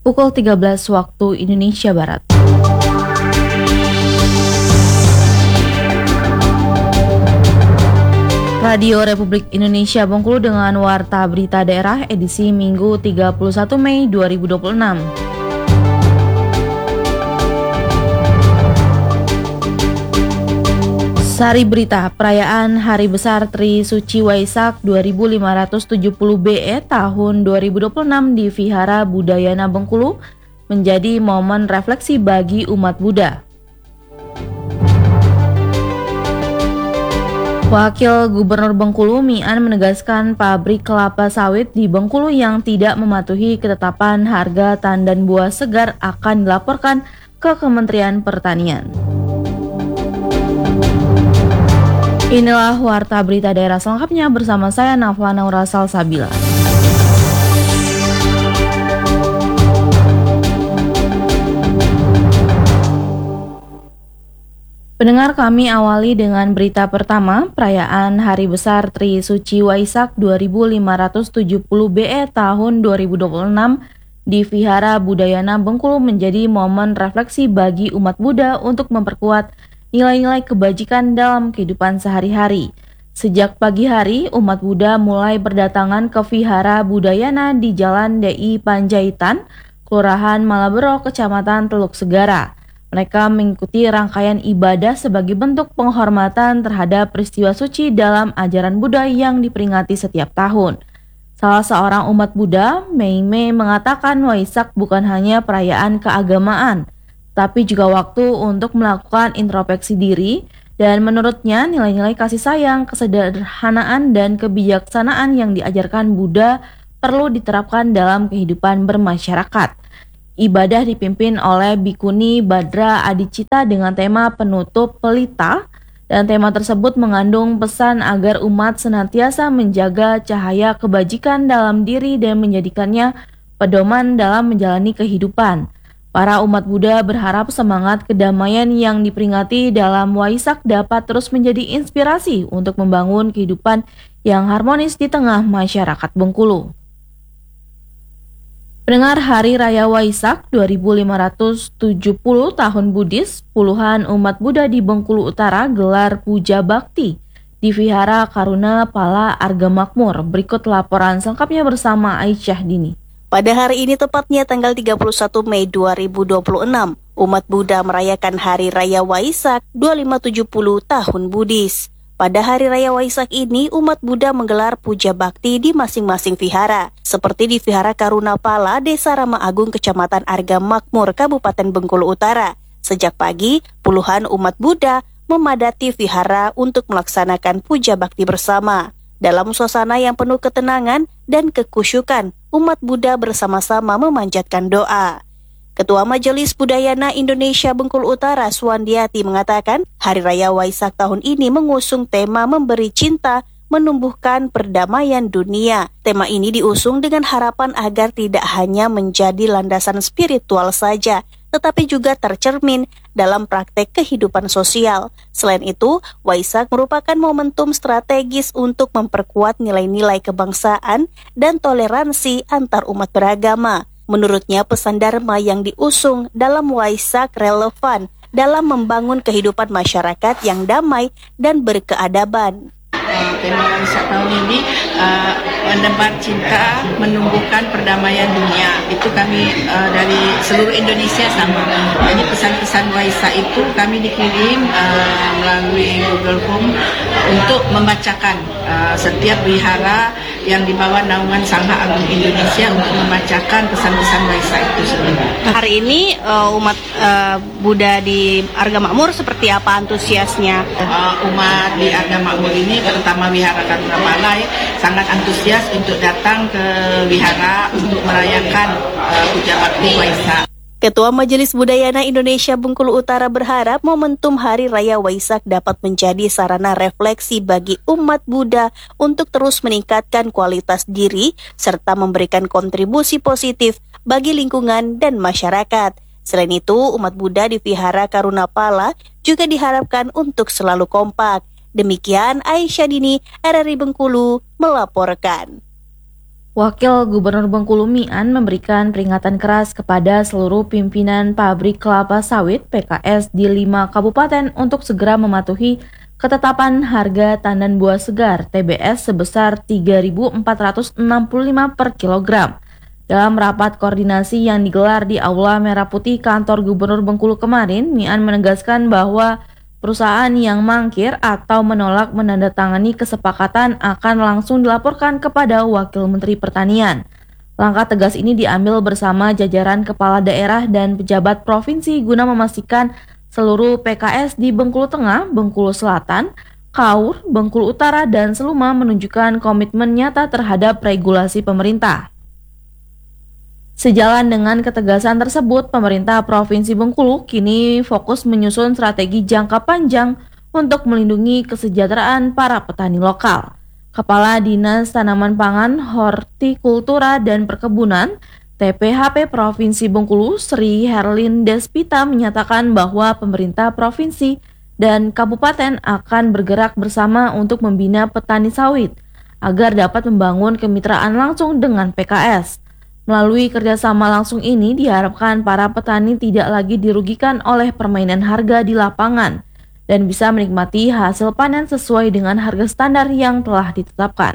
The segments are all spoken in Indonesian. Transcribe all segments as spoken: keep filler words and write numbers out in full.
pukul tiga belas waktu Indonesia Barat. Radio Republik Indonesia Bengkulu dengan Warta Berita Daerah edisi Minggu tiga puluh satu Mei dua ribu dua puluh enam. Sari berita, perayaan Hari Besar Tri Suci Waisak dua ribu lima ratus tujuh puluh B E tahun dua ribu dua puluh enam di Vihara Budayana Bengkulu menjadi momen refleksi bagi umat Buddha. Wakil Gubernur Bengkulu Mian menegaskan pabrik kelapa sawit di Bengkulu yang tidak mematuhi ketetapan harga tandan buah segar akan dilaporkan ke Kementerian Pertanian. Inilah Warta Berita Daerah selengkapnya bersama saya Nafla Naura Salsabila. Pendengar, kami awali dengan berita pertama, perayaan Hari Besar Tri Suci Waisak dua ribu lima ratus tujuh puluh B E tahun dua ribu dua puluh enam di Vihara Budayana Bengkulu menjadi momen refleksi bagi umat Buddha untuk memperkuat nilai-nilai kebajikan dalam kehidupan sehari-hari. Sejak pagi hari, umat Buddha mulai berdatangan ke Vihara Budayana di Jalan D I Panjaitan, Kelurahan Malabero, Kecamatan Teluk Segara. Mereka mengikuti rangkaian ibadah sebagai bentuk penghormatan terhadap peristiwa suci dalam ajaran Buddha yang diperingati setiap tahun. Salah seorang umat Buddha, Mei Mei, mengatakan Waisak bukan hanya perayaan keagamaan, tapi juga waktu untuk melakukan introspeksi diri, dan menurutnya nilai-nilai kasih sayang, kesederhanaan, dan kebijaksanaan yang diajarkan Buddha perlu diterapkan dalam kehidupan bermasyarakat. Ibadah dipimpin oleh Bikuni Badra Adicita dengan tema penutup pelita, dan tema tersebut mengandung pesan agar umat senantiasa menjaga cahaya kebajikan dalam diri dan menjadikannya pedoman dalam menjalani kehidupan. Para umat Buddha berharap semangat kedamaian yang diperingati dalam Waisak dapat terus menjadi inspirasi untuk membangun kehidupan yang harmonis di tengah masyarakat Bengkulu. Pendengar, Hari Raya Waisak dua ribu lima ratus tujuh puluh tahun Buddhis, puluhan umat Buddha di Bengkulu Utara gelar puja bakti di Vihara Karuna Pala Arga Makmur. Berikut laporan selengkapnya bersama Aisyah Dini. Pada hari ini tepatnya tanggal tiga puluh satu Mei dua ribu dua puluh enam, umat Buddha merayakan Hari Raya Waisak dua ribu lima ratus tujuh puluh tahun Buddhis. Pada Hari Raya Waisak ini, umat Buddha menggelar puja bakti di masing-masing vihara, seperti di Vihara Karuna Pala, Desa Rama Agung, Kecamatan Arga Makmur, Kabupaten Bengkulu Utara. Sejak pagi, puluhan umat Buddha memadati vihara untuk melaksanakan puja bakti bersama. Dalam suasana yang penuh ketenangan dan kekusyukan, umat Buddha bersama-sama memanjatkan doa. Ketua Majelis Budayana Indonesia Bengkulu Utara, Suwandiati, mengatakan Hari Raya Waisak tahun ini mengusung tema memberi cinta, menumbuhkan perdamaian dunia. Tema ini diusung dengan harapan agar tidak hanya menjadi landasan spiritual saja, tetapi juga tercermin dalam praktek kehidupan sosial. Selain itu, Waisak merupakan momentum strategis untuk memperkuat nilai-nilai kebangsaan dan toleransi antar umat beragama. Menurutnya, pesan Dharma yang diusung dalam Waisak relevan dalam membangun kehidupan masyarakat yang damai dan berkeadaban. Uh, tema Waisak tahun ini uh, menebar cinta, menumbuhkan perdamaian dunia. Itu kami uh, dari seluruh Indonesia sama. Jadi pesan-pesan Waisak itu kami dikirim uh, melalui Google Form untuk membacakan uh, setiap wihara yang di bawah naungan Sangha Agung Indonesia untuk membacakan pesan-pesan Waisak itu sendiri. Hari ini uh, umat uh, Buddha di Arga Makmur seperti apa antusiasnya? Uh, umat di Arga Makmur ini, terutama Wihara Karuna Pala, ya, sangat antusias untuk datang ke wihara untuk merayakan uh, puja bakti Waisak. Ketua Majelis Budayana Indonesia Bengkulu Utara berharap momentum Hari Raya Waisak dapat menjadi sarana refleksi bagi umat Buddha untuk terus meningkatkan kualitas diri serta memberikan kontribusi positif bagi lingkungan dan masyarakat. Selain itu, umat Buddha di Vihara Karuna Pala juga diharapkan untuk selalu kompak. Demikian Aisyah Dini, R R I Bengkulu, melaporkan. Wakil Gubernur Bengkulu Mian memberikan peringatan keras kepada seluruh pimpinan pabrik kelapa sawit P K S di lima kabupaten untuk segera mematuhi ketetapan harga tandan buah segar T B S sebesar tiga ribu empat ratus enam puluh lima per kilogram. Dalam rapat koordinasi yang digelar di Aula Merah Putih Kantor Gubernur Bengkulu kemarin, Mian menegaskan bahwa perusahaan yang mangkir atau menolak menandatangani kesepakatan akan langsung dilaporkan kepada Wakil Menteri Pertanian. Langkah tegas ini diambil bersama jajaran kepala daerah dan pejabat provinsi guna memastikan seluruh P K S di Bengkulu Tengah, Bengkulu Selatan, Kaur, Bengkulu Utara, dan Seluma menunjukkan komitmen nyata terhadap regulasi pemerintah. Sejalan dengan ketegasan tersebut, pemerintah Provinsi Bengkulu kini fokus menyusun strategi jangka panjang untuk melindungi kesejahteraan para petani lokal. Kepala Dinas Tanaman Pangan, Hortikultura dan Perkebunan T P H P Provinsi Bengkulu, Sri Herlin Despita menyatakan bahwa pemerintah provinsi dan kabupaten akan bergerak bersama untuk membina petani sawit agar dapat membangun kemitraan langsung dengan P K S. Melalui kerjasama langsung ini diharapkan para petani tidak lagi dirugikan oleh permainan harga di lapangan dan bisa menikmati hasil panen sesuai dengan harga standar yang telah ditetapkan.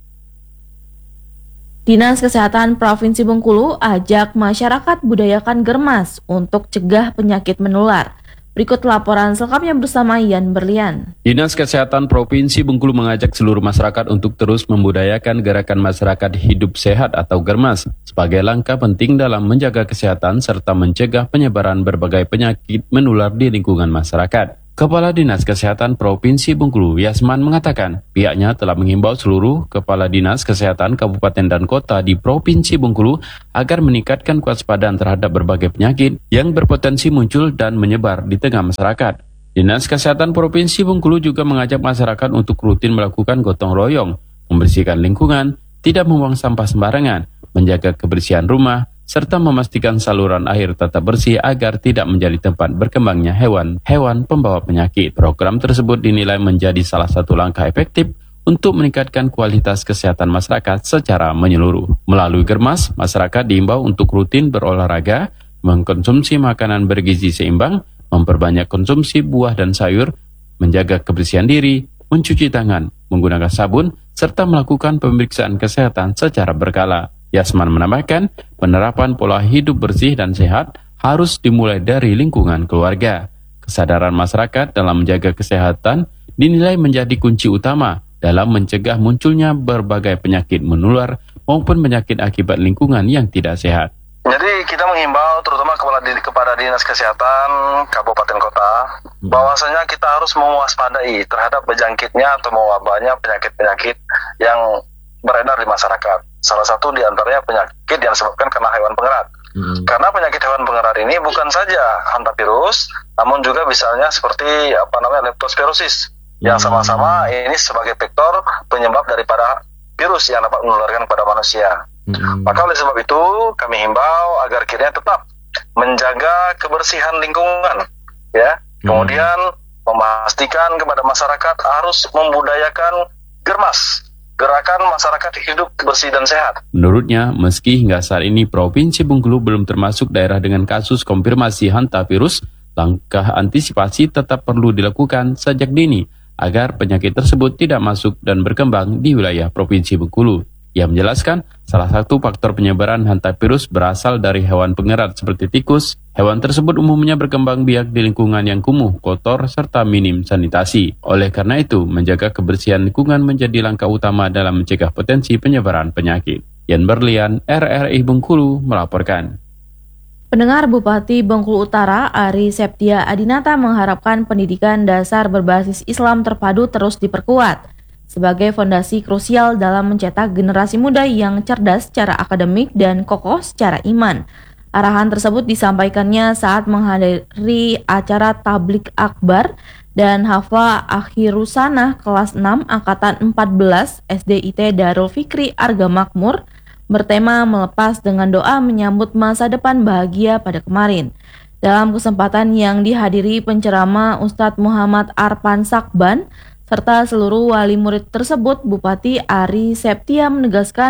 Dinas Kesehatan Provinsi Bengkulu ajak masyarakat budayakan germas untuk cegah penyakit menular. Berikut laporan selengkapnya bersama Yan Berlian. Dinas Kesehatan Provinsi Bengkulu mengajak seluruh masyarakat untuk terus membudayakan gerakan masyarakat hidup sehat atau germas sebagai langkah penting dalam menjaga kesehatan serta mencegah penyebaran berbagai penyakit menular di lingkungan masyarakat. Kepala Dinas Kesehatan Provinsi Bengkulu, Yasman, mengatakan pihaknya telah menghimbau seluruh Kepala Dinas Kesehatan Kabupaten dan Kota di Provinsi Bengkulu agar meningkatkan kewaspadaan terhadap berbagai penyakit yang berpotensi muncul dan menyebar di tengah masyarakat. Dinas Kesehatan Provinsi Bengkulu juga mengajak masyarakat untuk rutin melakukan gotong royong, membersihkan lingkungan, tidak membuang sampah sembarangan, menjaga kebersihan rumah, serta memastikan saluran air tetap bersih agar tidak menjadi tempat berkembangnya hewan-hewan pembawa penyakit. Program tersebut dinilai menjadi salah satu langkah efektif untuk meningkatkan kualitas kesehatan masyarakat secara menyeluruh. Melalui germas, masyarakat diimbau untuk rutin berolahraga, mengkonsumsi makanan bergizi seimbang, memperbanyak konsumsi buah dan sayur, menjaga kebersihan diri, mencuci tangan, menggunakan sabun, serta melakukan pemeriksaan kesehatan secara berkala. Yasman menambahkan, penerapan pola hidup bersih dan sehat harus dimulai dari lingkungan keluarga. Kesadaran masyarakat dalam menjaga kesehatan dinilai menjadi kunci utama dalam mencegah munculnya berbagai penyakit menular maupun penyakit akibat lingkungan yang tidak sehat. Jadi kita menghimbau terutama kepada, kepada Dinas Kesehatan Kabupaten Kota bahwasanya kita harus mewaspadai terhadap berjangkitnya atau mewabahnya penyakit-penyakit yang beredar di masyarakat. Salah satu di antaranya penyakit yang disebabkan karena hewan pengerat. Hmm. Karena penyakit hewan pengerat ini bukan saja hantavirus, namun juga misalnya seperti apa namanya leptospirosis, hmm. yang sama-sama ini sebagai vektor penyebab daripada virus yang dapat menularkan kepada manusia. Hmm. Maka oleh sebab itu kami himbau agar kiranya tetap menjaga kebersihan lingkungan, ya. Hmm. Kemudian memastikan kepada masyarakat harus membudayakan germas. Gerakan masyarakat hidup bersih dan sehat. Menurutnya, meski hingga saat ini Provinsi Bengkulu belum termasuk daerah dengan kasus konfirmasi hantavirus, langkah antisipasi tetap perlu dilakukan sejak dini agar penyakit tersebut tidak masuk dan berkembang di wilayah Provinsi Bengkulu. Ia menjelaskan, salah satu faktor penyebaran hantavirus berasal dari hewan pengerat seperti tikus. Hewan tersebut umumnya berkembang biak di lingkungan yang kumuh, kotor, serta minim sanitasi. Oleh karena itu, menjaga kebersihan lingkungan menjadi langkah utama dalam mencegah potensi penyebaran penyakit. Yan Berlian, R R I Bengkulu, melaporkan. Pendengar, Bupati Bengkulu Utara, Ari Septia Adinata mengharapkan pendidikan dasar berbasis Islam terpadu terus diperkuat sebagai fondasi krusial dalam mencetak generasi muda yang cerdas secara akademik dan kokoh secara iman. Arahan tersebut disampaikannya saat menghadiri acara Tablik Akbar dan Hafla Akhirusanah kelas enam Angkatan empat belas S D I T Darul Fikri Arga Makmur bertema melepas dengan doa menyambut masa depan bahagia pada kemarin. Dalam kesempatan yang dihadiri penceramah Ustadz Muhammad Arpan Sakban serta seluruh wali murid tersebut, Bupati Ari Septia menegaskan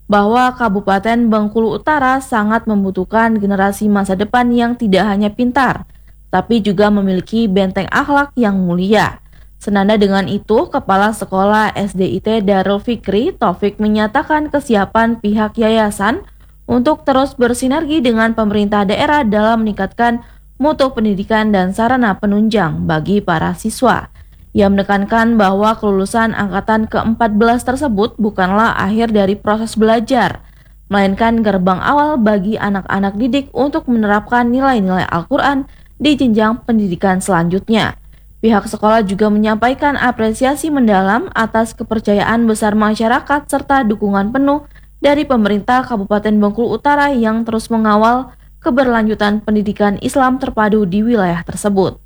bahwa Kabupaten Bengkulu Utara sangat membutuhkan generasi masa depan yang tidak hanya pintar, tapi juga memiliki benteng akhlak yang mulia. Senada dengan itu, Kepala Sekolah S D I T Darul Fikri Taufik menyatakan kesiapan pihak yayasan untuk terus bersinergi dengan pemerintah daerah dalam meningkatkan mutu pendidikan dan sarana penunjang bagi para siswa. Ia menekankan bahwa kelulusan angkatan ke empat belas tersebut bukanlah akhir dari proses belajar, melainkan gerbang awal bagi anak-anak didik untuk menerapkan nilai-nilai Al-Quran di jenjang pendidikan selanjutnya. Pihak sekolah juga menyampaikan apresiasi mendalam atas kepercayaan besar masyarakat serta dukungan penuh dari pemerintah Kabupaten Bengkulu Utara yang terus mengawal keberlanjutan pendidikan Islam terpadu di wilayah tersebut.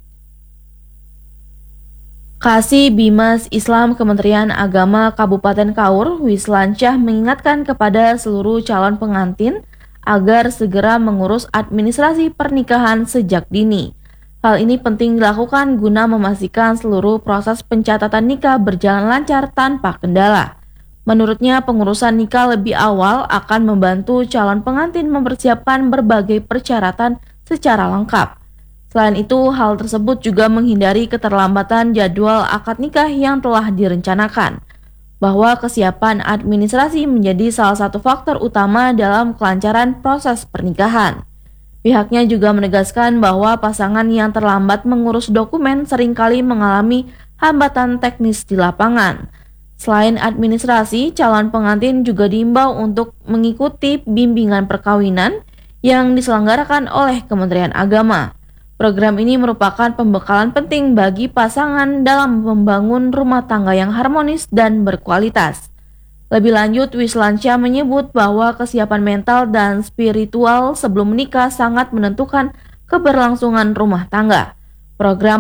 Kasih Bimas Islam Kementerian Agama Kabupaten Kaur, Wislansyah mengingatkan kepada seluruh calon pengantin agar segera mengurus administrasi pernikahan sejak dini. Hal ini penting dilakukan guna memastikan seluruh proses pencatatan nikah berjalan lancar tanpa kendala. Menurutnya, pengurusan nikah lebih awal akan membantu calon pengantin mempersiapkan berbagai persyaratan secara lengkap. Selain itu, hal tersebut juga menghindari keterlambatan jadwal akad nikah yang telah direncanakan, bahwa kesiapan administrasi menjadi salah satu faktor utama dalam kelancaran proses pernikahan. Pihaknya juga menegaskan bahwa pasangan yang terlambat mengurus dokumen seringkali mengalami hambatan teknis di lapangan. Selain administrasi, calon pengantin juga diimbau untuk mengikuti bimbingan perkawinan yang diselenggarakan oleh Kementerian Agama. Program ini merupakan pembekalan penting bagi pasangan dalam membangun rumah tangga yang harmonis dan berkualitas. Lebih lanjut, Wislansyah menyebut bahwa kesiapan mental dan spiritual sebelum menikah sangat menentukan keberlangsungan rumah tangga. Program